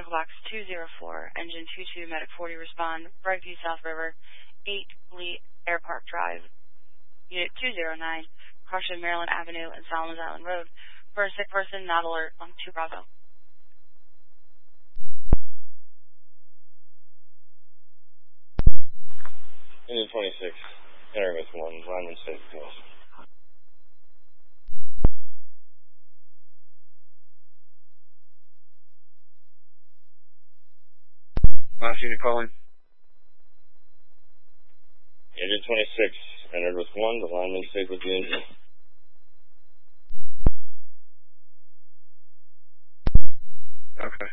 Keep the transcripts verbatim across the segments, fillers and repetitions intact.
Echo Box two zero four, Engine two two, Medic forty, respond, Brightview South River, eight Lee Air Park Drive, Unit two zero nine, Caution Maryland Avenue and Solomons Island Road, for a sick person, not alert, on two Bravo. Engine twenty-six, enter with one, lineman safe, close. Last unit calling. Engine twenty-six, entered with one, the lineman stayed with the engine. Okay.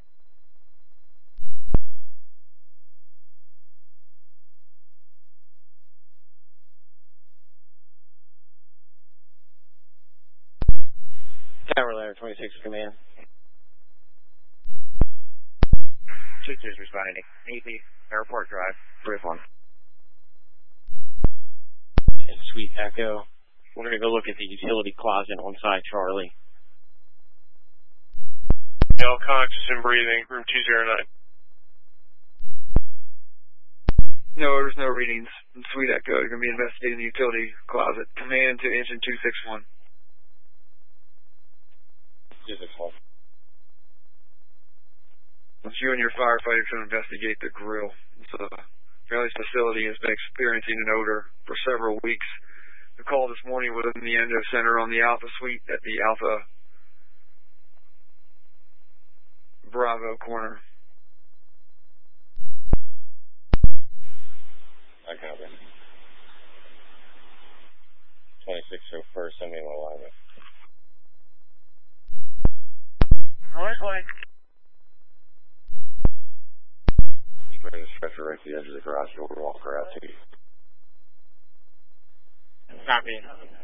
Tower Ladder twenty-six command. two two is responding. eight Lee Airport Drive, three one. And Sweet Echo. We're going to go look at the utility closet on side Charlie. Male conscious and breathing, room two zero nine. No orders, no readings. Sweet Echo, you're going to be investigating the utility closet. Command to engine two six one. two six one. It's you and your firefighter to investigate the grill. So, Fairley's facility has been experiencing an odor for several weeks. The call this morning was in the endo center on the Alpha Suite at the Alpha Bravo corner. I copy. twenty-six oh first, send me an alignment. Alright, alright. Bring the stretcher right to the edge of the garage door, walk her out to you. Copy.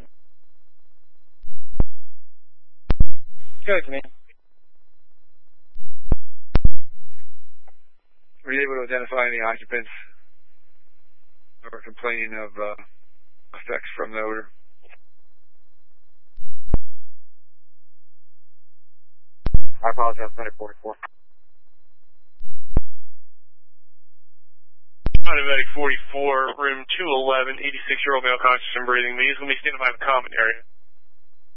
Good, man. Were you able to identify any occupants who are complaining of uh, effects from the odor? I apologize, Medic forty-four. Medic forty-four, room two eleven, eighty-six-year-old male conscious and breathing. He's going to be standing by the common area.